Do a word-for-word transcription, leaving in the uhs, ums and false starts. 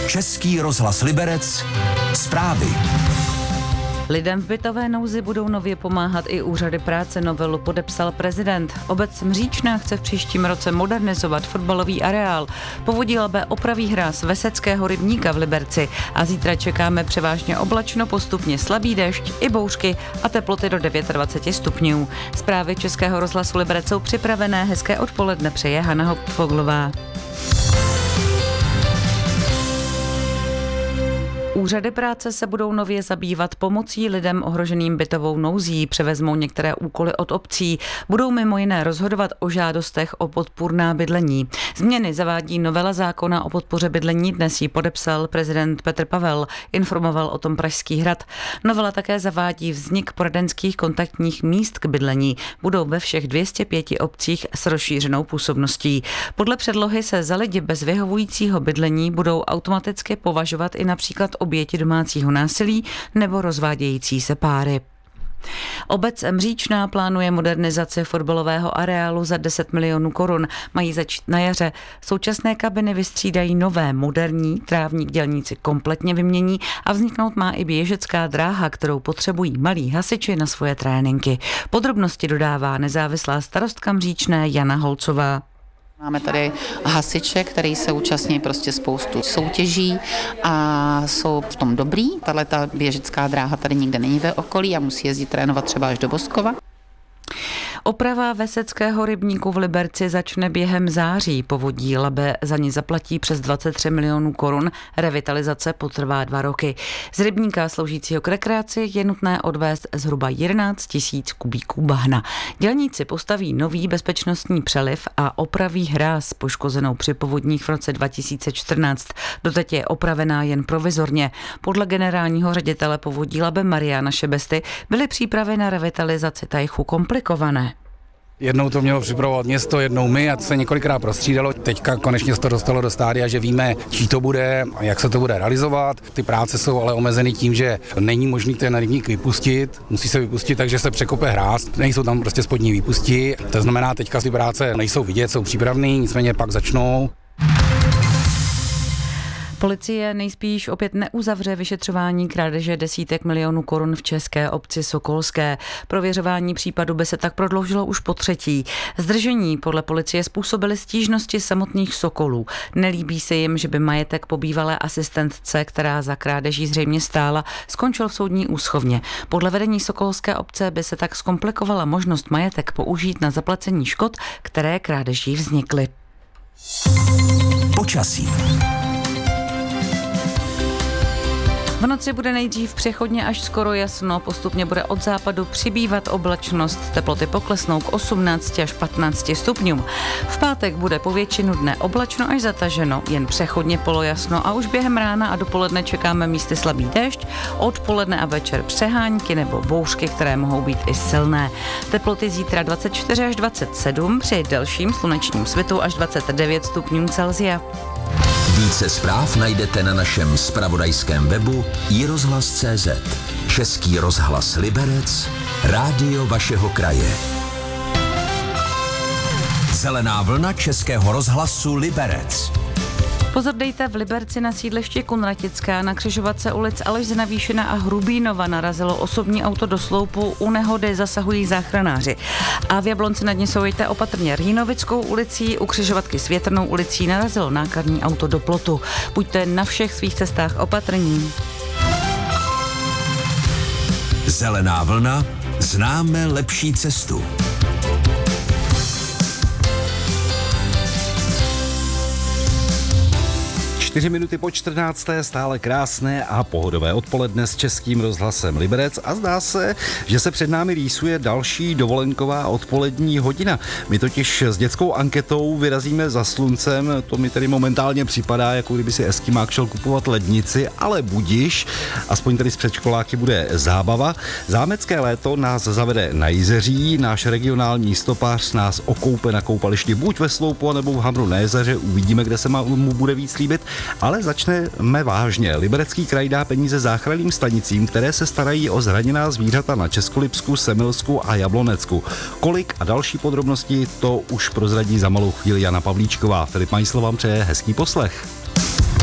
Český rozhlas Liberec. Zprávy. Lidem v bytové nouzi budou nově pomáhat i úřady práce. Novelu podepsal prezident. Obec Mříčná chce v příštím roce modernizovat fotbalový areál. Povodí Labe opraví hráz Veseckého rybníka v Liberci. A zítra čekáme převážně oblačno, postupně slabý déšť i bouřky a teploty do dvacet devět stupňů. Zprávy Českého rozhlasu Liberec jsou připravené. Hezké odpoledne přeje Hana Hopfoglová. Úřady práce se budou nově zabývat pomocí lidem ohroženým bytovou nouzí, převezmou některé úkoly od obcí, budou mimo jiné rozhodovat o žádostech o podpůrná bydlení. Změny zavádí novela zákona o podpoře bydlení, dnes ji podepsal prezident Petr Pavel, informoval o tom Pražský hrad. Novela také zavádí vznik poradenských kontaktních míst k bydlení. Budou ve všech dvě stě pět obcích s rozšířenou působností. Podle předlohy se za lidi bez vyhovujícího bydlení budou automaticky považovat i například oběti domácího násilí nebo rozvádějící se páry. Obec Mříčná plánuje modernizaci fotbalového areálu za deset milionů korun. Mají začít na jaře. Současné kabiny vystřídají nové, moderní, trávník dělníci kompletně vymění a vzniknout má i běžecká dráha, kterou potřebují malí hasiči na svoje tréninky. Podrobnosti dodává nezávislá starostka Mříčné Jana Holcová. Máme tady hasiče, který se účastní prostě spoustu soutěží a jsou v tom dobrý. Tato běžecká dráha tady nikde není ve okolí a musí jezdit trénovat třeba až do Boskova. Oprava Veseckého rybníku v Liberci začne během září. Povodí Labe za ní zaplatí přes dvacet tři milionů korun. Revitalizace potrvá dva roky. Z rybníka sloužícího k rekreaci je nutné odvést zhruba jedenáct tisíc kubíků bahna. Dělníci postaví nový bezpečnostní přeliv a opraví hráz poškozenou při povodních v roce dva tisíce čtrnáct. Doteď je opravená jen provizorně. Podle generálního ředitele povodí Labe Mariana Šebesty byly přípravy na revitalizaci Tajchu komplikované. Jednou to mělo připravovat město, jednou my a to se několikrát prostřídalo. Teďka konečně se to dostalo do stádia, že víme, čí to bude a jak se to bude realizovat. Ty práce jsou ale omezeny tím, že není možný ten rybník vypustit. Musí se vypustit, takže se překope hráz. Nejsou tam prostě spodní výpusti. To znamená, teďka ty práce nejsou vidět, jsou přípravné, nicméně pak začnou. Policie nejspíš opět neuzavře vyšetřování krádeže desítek milionů korun v české obci Sokolské. Prověřování případu by se tak prodloužilo už po třetí. Zdržení podle policie způsobily stížnosti samotných Sokolů. Nelíbí se jim, že by majetek po bývalé asistentce, která za krádeží zřejmě stála, skončil v soudní úschovně. Podle vedení Sokolské obce by se tak zkomplikovala možnost majetek použít na zaplacení škod, které krádeží vznikly. Počasí. V noci bude nejdřív přechodně až skoro jasno, postupně bude od západu přibývat oblačnost, teploty poklesnou k osmnácti až patnácti stupňům. V pátek bude po většinu dne oblačno až zataženo, jen přechodně polojasno a už během rána a dopoledne čekáme místy slabý déšť, odpoledne a večer přehánky nebo bouřky, které mohou být i silné. Teploty zítra dvacet čtyři až dvacet sedm, při delším slunečním svitu až dvacet devět stupňů Celsia. Více zpráv najdete na našem zpravodajském webu i rozhlas tečka cé zet. Český rozhlas Liberec, rádio vašeho kraje. Zelená vlna Českého rozhlasu Liberec. Pozor dejte, v Liberci na sídlišti Kunratická na křižovatce ulic Aleš z Navýšina a Hrubínova narazilo osobní auto do sloupu, u nehody zasahují záchranáři. A v Jablonci nad Nisou jeďte opatrně Rýnovickou ulicí, u křižovatky s Větrnou ulicí narazilo nákladní auto do plotu. Buďte na všech svých cestách opatrní. Zelená vlna, známe lepší cestu. Čtyři minuty po čtrnácté, stále krásné a pohodové odpoledne s Českým rozhlasem Liberec a zdá se, že se před námi rýsuje další dovolenková odpolední hodina. My totiž s dětskou anketou vyrazíme za sluncem, to mi tedy momentálně připadá, jako kdyby si eskimák šel kupovat lednici, ale budiš, aspoň tady s předškoláky bude zábava. Zámecké léto nás zavede na Jizeří, náš regionální stopář nás okoupe na koupališti buď ve Sloupu, nebo v Hamru na jezeře, uvidíme, kde se mu bude víc líbit. Ale začneme vážně. Liberecký kraj dá peníze záchranným stanicím, které se starají o zraněná zvířata na Českolipsku, Semilsku a Jablonecku. Kolik a další podrobnosti, to už prozradí za malou chvíli Jana Pavlíčková. Filip Majsl vám přeje hezký poslech.